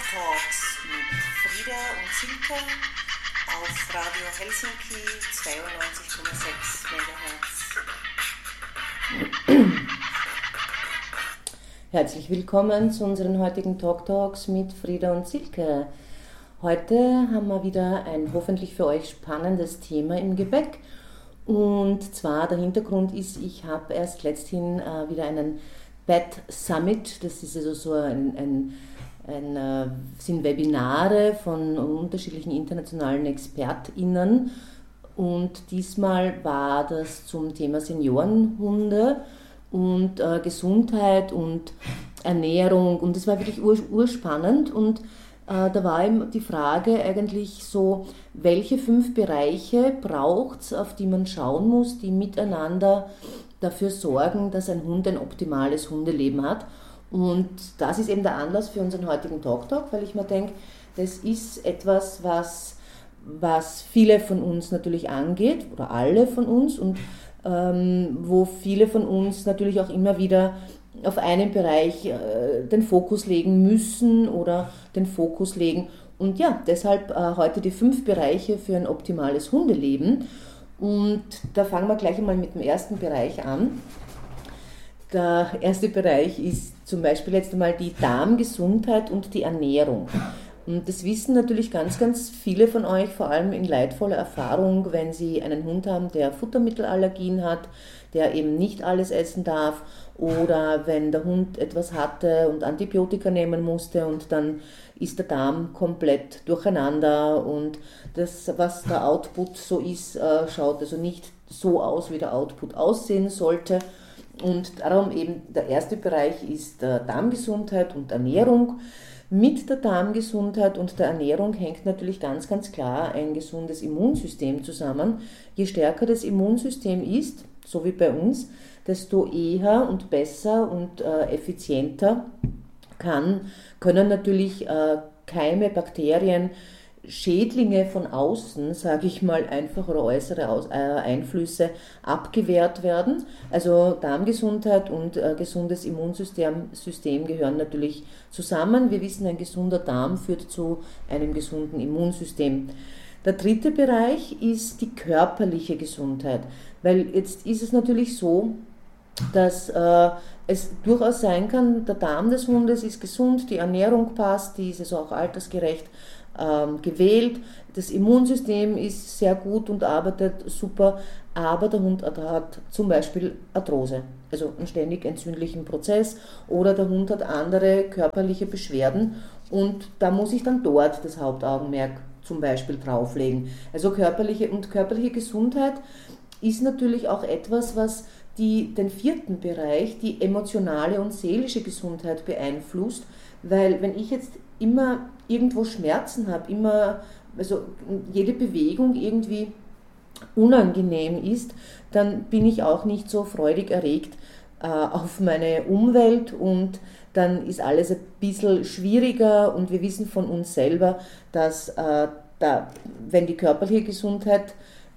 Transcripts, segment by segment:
Talks mit Frieda und Silke auf Radio Helsinki 92,6 MHz. Herzlich willkommen zu unseren heutigen Talks mit Frieda und Silke. Heute haben wir wieder ein hoffentlich für euch spannendes Thema im Gepäck. Und zwar der Hintergrund ist, ich habe erst letzthin wieder einen BET Summit, das ist also so sind Webinare von unterschiedlichen internationalen ExpertInnen, und diesmal war das zum Thema Seniorenhunde und Gesundheit und Ernährung, und das war wirklich urspannend. Und da war eben die Frage eigentlich so, welche 5 Bereiche braucht es, auf die man schauen muss, die miteinander dafür sorgen, dass ein Hund ein optimales Hundeleben hat. Und das ist eben der Anlass für unseren heutigen Talk, weil ich mir denke, das ist etwas, was viele von uns natürlich angeht, oder alle von uns, und wo viele von uns natürlich auch immer wieder auf einen Bereich den Fokus legen müssen oder den Fokus legen. Und ja, deshalb heute die 5 Bereiche für ein optimales Hundeleben. Und da fangen wir gleich einmal mit dem ersten Bereich an. Der erste Bereich ist zum Beispiel jetzt einmal die Darmgesundheit und die Ernährung. Und das wissen natürlich ganz, ganz viele von euch, vor allem in leidvoller Erfahrung, wenn sie einen Hund haben, der Futtermittelallergien hat, der eben nicht alles essen darf, oder wenn der Hund etwas hatte und Antibiotika nehmen musste und dann ist der Darm komplett durcheinander und das, was der Output so ist, schaut also nicht so aus, wie der Output aussehen sollte. Und darum eben der erste Bereich ist Darmgesundheit und Ernährung. Mit der Darmgesundheit und der Ernährung hängt natürlich ganz, ganz klar ein gesundes Immunsystem zusammen. Je stärker das Immunsystem ist, so wie bei uns, desto eher und besser und effizienter können natürlich Keime, Bakterien, Schädlinge von außen, sage ich mal einfach, oder äußere Einflüsse abgewehrt werden. Also Darmgesundheit und gesundes Immunsystem gehören natürlich zusammen. Wir wissen, ein gesunder Darm führt zu einem gesunden Immunsystem. Der dritte Bereich ist die körperliche Gesundheit, weil jetzt ist es natürlich so, dass es durchaus sein kann, der Darm des Hundes ist gesund, die Ernährung passt, die ist also auch altersgerecht gewählt, das Immunsystem ist sehr gut und arbeitet super, aber der Hund hat zum Beispiel Arthrose, also einen ständig entzündlichen Prozess, oder der Hund hat andere körperliche Beschwerden, und da muss ich dann dort das Hauptaugenmerk zum Beispiel drauflegen. Also körperliche Gesundheit ist natürlich auch etwas, was den 4. Bereich, die emotionale und seelische Gesundheit beeinflusst, weil wenn ich jetzt immer irgendwo Schmerzen habe, also jede Bewegung irgendwie unangenehm ist, dann bin ich auch nicht so freudig erregt auf meine Umwelt, und dann ist alles ein bisschen schwieriger, und wir wissen von uns selber, dass wenn die körperliche Gesundheit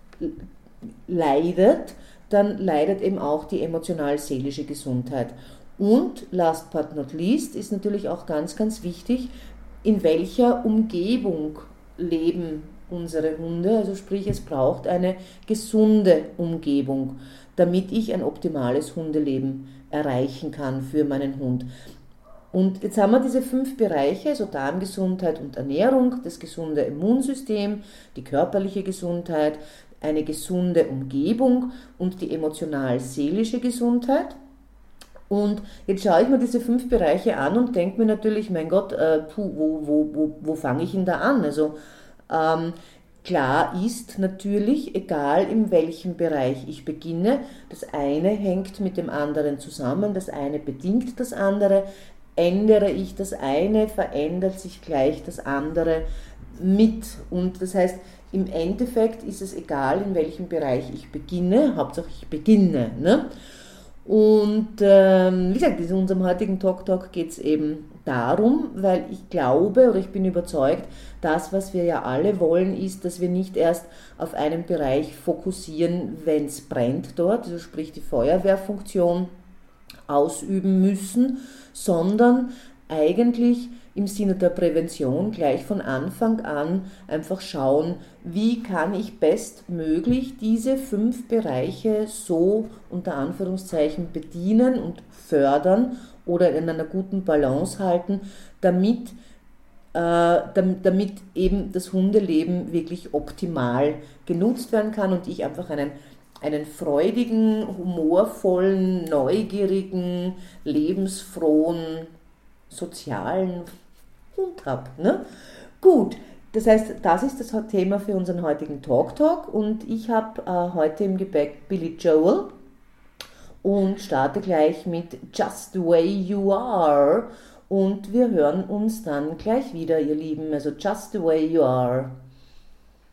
leidet, dann leidet eben auch die emotional-seelische Gesundheit. Und last but not least ist natürlich auch ganz, ganz wichtig, in welcher Umgebung leben unsere Hunde. Also sprich, es braucht eine gesunde Umgebung, damit ich ein optimales Hundeleben erreichen kann für meinen Hund. Und jetzt haben wir diese 5 Bereiche, also Darmgesundheit und Ernährung, das gesunde Immunsystem, die körperliche Gesundheit, eine gesunde Umgebung und die emotional-seelische Gesundheit. Und jetzt schaue ich mir diese 5 Bereiche an und denke mir natürlich, mein Gott, wo fange ich denn da an? Also klar ist natürlich, egal in welchem Bereich ich beginne, das eine hängt mit dem anderen zusammen, das eine bedingt das andere. Ändere ich das eine, verändert sich gleich das andere mit. Und das heißt, im Endeffekt ist es egal, in welchem Bereich ich beginne, Hauptsache ich beginne. Ne? Und wie gesagt, in unserem heutigen Talk geht es eben darum, weil ich glaube oder ich bin überzeugt, das, was wir ja alle wollen, ist, dass wir nicht erst auf einen Bereich fokussieren, wenn es brennt dort, also sprich die Feuerwehrfunktion ausüben müssen, sondern eigentlich im Sinne der Prävention gleich von Anfang an einfach schauen, wie kann ich bestmöglich diese 5 Bereiche so unter Anführungszeichen bedienen und fördern oder in einer guten Balance halten, damit eben das Hundeleben wirklich optimal genutzt werden kann und ich einfach einen freudigen, humorvollen, neugierigen, lebensfrohen, sozialen Hund habe. Ne? Gut, das heißt, das ist das Thema für unseren heutigen Talk und ich habe heute im Gepäck Billy Joel und starte gleich mit Just the Way You Are und wir hören uns dann gleich wieder, ihr Lieben, also Just the Way You Are.